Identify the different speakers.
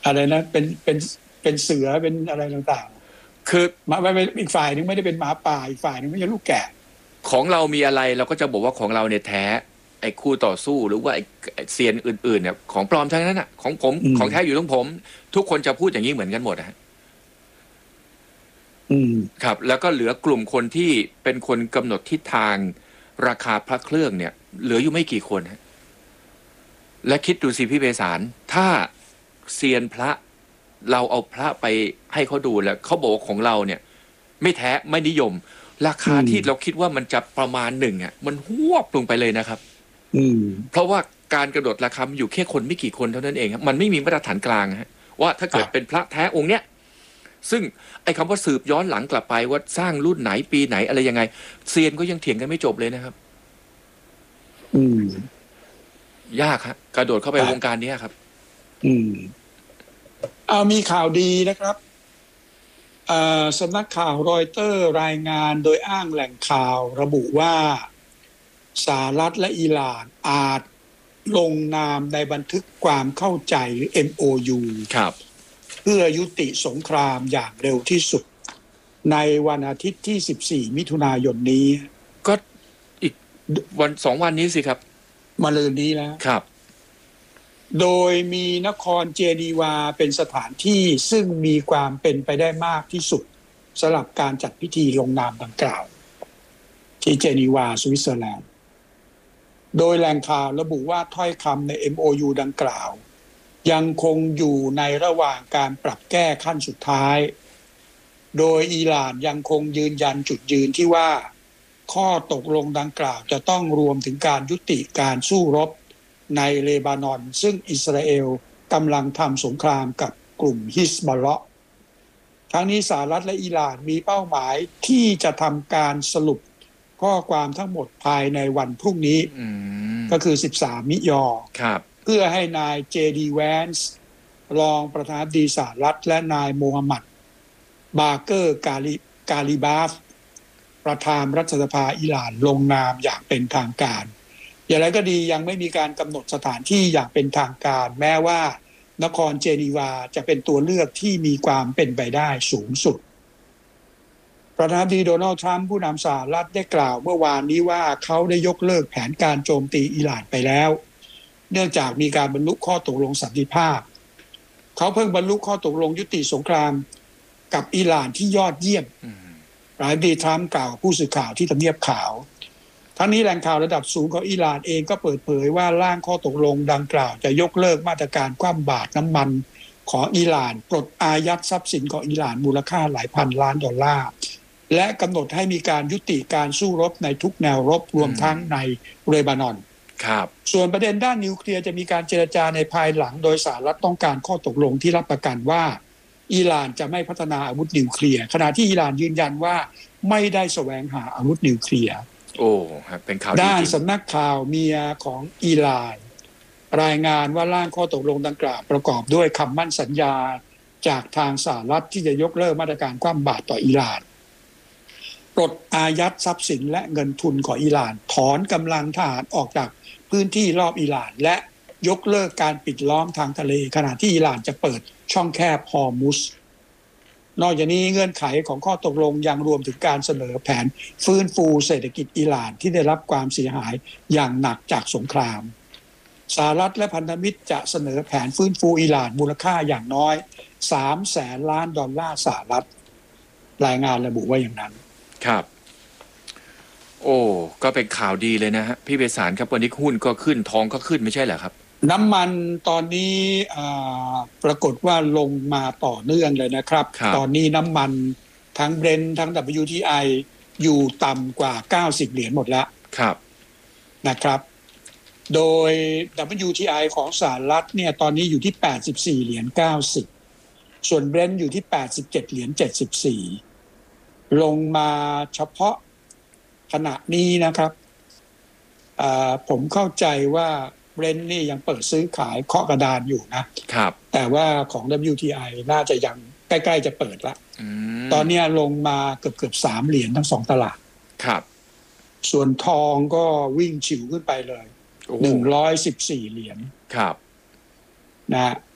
Speaker 1: อะไรนะเป็นเสือเป็นอะไรต่าง
Speaker 2: คือ
Speaker 1: ๆมาไม่อีกฝ่ายนึงไม่ได้เป็นหมาป่าอีกฝ่ายนึงไม่ใช่ลูกแกะ
Speaker 2: ของเรามีอะไรเราก็จะบอกว่าของเราเนี่ยแท้ไอ้คู่ต่อสู้หรือว่าไอ้เซียนอื่นๆเนี่ยของปลอมทั้งนั้นอ่ะของผม
Speaker 1: อืม
Speaker 2: ของแท้อยู่ตรงผมทุกคนจะพูดอย่างนี้เหมือนกันหมดนะ
Speaker 1: อืม
Speaker 2: ครับแล้วก็เหลือกลุ่มคนที่เป็นคนกำหนดทิศทางราคาพระเครื่องเนี่ยเหลืออยู่ไม่กี่คนฮะและคิดดูสิพี่เบสารถ้าเซียนพระเราเอาพระไปให้เขาดูแล้วเขาบอกว่าของเราเนี่ยไม่แท้ไม่นิยมรา
Speaker 1: อื
Speaker 2: คา
Speaker 1: ม
Speaker 2: ที่เราคิดว่ามันจะประมาณหนึ่งอ่ะมันหวบลงไปเลยนะครับ
Speaker 1: อืม
Speaker 2: เพราะว่าการกระโดดราคามันอยู่แค่คนไม่กี่คนเท่านั้นเองครับมันไม่มีมาตรฐานกลางฮะว่าถ้าเกิดเป็น
Speaker 1: ครับ
Speaker 2: พระแท้องค์เนี้ยซึ่งไอ้คำว่าสืบย้อนหลังกลับไปว่าสร้างรุ่นไหนปีไหนอะไรยังไงเซียนก็ยังเถียงกันไม่จบเลยนะครับ
Speaker 1: อืม
Speaker 2: ยากฮะกระโดดเข้าไป
Speaker 1: ครับ
Speaker 2: วงการนี้ครับ
Speaker 1: อืมเอามีข่าวดีนะครับสำนักข่าวรอยเตอร์รายงานโดยอ้างแหล่งข่าวระบุว่าสหรัฐและอิหร่านอาจลงนามในบันทึกความเข้าใจหรือ MOU
Speaker 2: ครับ
Speaker 1: เพื่อยุติสงครามอย่างเร็วที่สุดในวันอาทิตย์ที่14มิถุนายนนี้
Speaker 2: ก็อีกวัน2 วันนี้สิครับ
Speaker 1: มะรืนนี้แล้ว
Speaker 2: ครับ
Speaker 1: โดยมีนครเจนีวาเป็นสถานที่ซึ่งมีความเป็นไปได้มากที่สุดสำหรับการจัดพิธีลงนามดังกล่าวที่เจนีวาสวิตเซอร์แลนด์โดยแหล่งข่าวระบุว่าถ้อยคำใน MOU ดังกล่าวยังคงอยู่ในระหว่างการปรับแก้ขั้นสุดท้ายโดยอิหร่านยังคงยืนยันจุดยืนที่ว่าข้อตกลงดังกล่าวจะต้องรวมถึงการยุติการสู้รบในเลบานอนซึ่งอิสราเอลกำลังทำสงครามกับกลุ่มฮิซบอลเลาะห์ทั้งนี้สหรัฐและอิหร่านมีเป้าหมายที่จะทำการสรุปข้อความทั้งหมดภายในวันพรุ่งนี้
Speaker 2: อืม
Speaker 1: ก็คือ13มิยอ
Speaker 2: ครับ
Speaker 1: เพื่อให้นายเจดีแวนส์รองประธานาธิบดีสหรัฐและนายโมฮัมหมัดบาเกอร์กาลิบาฟประธานรัฐสภาอิหร่านลงนามอย่างเป็นทางการอย่างไรก็ดียังไม่มีการกำหนดสถานที่อย่างเป็นทางการแม้ว่านครเจนีวาจะเป็นตัวเลือกที่มีความเป็นไปได้สูงสุดประธานาธิบดีโดนัลด์ทรัมป์ผู้นำสหรัฐได้กล่าวเมื่อวานนี้ว่าเขาได้ยกเลิกแผนการโจมตีอิหร่านไปแล้วเนื่องจากมีการบรรลุข้อตกลงสันติภาพเขาเพิ่งบรรลุข้อตกลงยุติสงครามกับอิหร่านที่ยอดเยี่ยมประธานาธิบดีทรัมป์กล่าวกับผู้สื่อข่าวที่ทำเนียบขาวทั้งนี้แหล่งข่าวระดับสูงของอิหร่านเองก็เปิดเผยว่าร่างข้อตกลงดังกล่าวจะยกเลิกมาตรการคว่ำบาตรน้ำมันของอิหร่านปลดอายัดทรัพย์สินของอิหร่านมูลค่าหลายพันล้านดอลลาร์และกำหนดให้มีการยุติการสู้รบในทุกแนวรบรวมทั้งในเลบานอน
Speaker 2: ครับ
Speaker 1: ส่วนประเด็นด้านนิวเคลียร์จะมีการเจรจาในภายหลังโดยสหรัฐต้องการข้อตกลงที่รับประกันว่าอิหร่านจะไม่พัฒนาอาวุธนิวเคลียร์ขณะที่อิหร่านยืนยันว่าไม่ได้แสวงหาอาวุธนิวเคลียร์
Speaker 2: โอ้ครับเป็นข่าวดี
Speaker 1: ด้าน
Speaker 2: จริง
Speaker 1: สำนักข่าวเมียของอิหร่านรายงานว่าร่างข้อตกลงดังกล่าวประกอบด้วยคำมั่นสัญญาจากทางสหรัฐที่จะยกเลิกมาตรการคว่ำบาตรต่ออิหร่านปลดอายัดทรัพย์สินและเงินทุนของอิหร่านถอนกำลังทหารออกจากพื้นที่รอบอิหร่านและยกเลิกการปิดล้อมทางทะเลขณะที่อิหร่านจะเปิดช่องแคบฮอร์มุสนอกจากนี้เงื่อนไขของข้อตกลงยังรวมถึงการเสนอแผนฟื้นฟูเศรษฐกิจอิหร่านที่ได้รับความเสียหายอย่างหนักจากสงครามสหรัฐและพันธมิตรจะเสนอแผนฟื้นฟูอิหร่านมูลค่าอย่างน้อย300,000 ล้านดอลลาร์สหรัฐรายงานระบุว่าอย่างนั้น
Speaker 2: ครับโอ้ก็เป็นข่าวดีเลยนะฮะพี่เบสารครับวันนี้หุ้นก็ขึ้นทองก็ขึ้นไม่ใช่เหรอครับ
Speaker 1: น้ำมันตอนนี้ปรากฏว่าลงมาต่อเนื่องเลยนะครับตอนนี้น้ำมันทั้งเบรนท์ทั้ง WTI อยู่ต่ำกว่า90 เหรียญหมดแล้ว
Speaker 2: ครับ
Speaker 1: นะครับโดย WTI ของสหรัฐเนี่ยตอนนี้อยู่ที่84 เหรียญ90ส่วนเบรนท์อยู่ที่87 เหรียญ74ลงมาเฉพาะขณะนี้นะครับผมเข้าใจว่าเบรนท์นี่ยังเปิดซื้อขายเคาะกระดานอยู่นะครับแต่ว่าของ WTI น่าจะยังใกล้ๆจะเปิดละตอนนี้ลงมาเกือบ3 เหรียญทั้ง2ตลาด
Speaker 2: ครับ
Speaker 1: ส่วนทองก็วิ่งฉิวขึ้นไปเลย114 เหรียญ
Speaker 2: ครับ
Speaker 1: นะ